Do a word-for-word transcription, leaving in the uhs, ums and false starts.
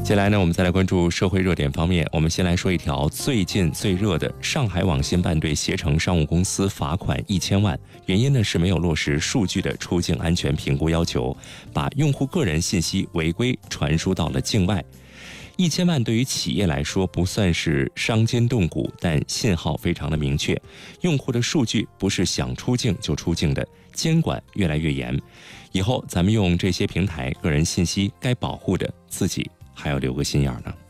接下来呢，我们再来关注社会热点方面。我们先来说一条最近最热的：上海网信办对携程商务公司罚款一千万，原因呢是没有落实数据的出境安全评估要求，把用户个人信息违规传输到了境外。一千万对于企业来说不算是伤筋动骨，但信号非常的明确，用户的数据不是想出境就出境的，监管越来越严。以后咱们用这些平台，个人信息该保护的自己还要留个心眼呢。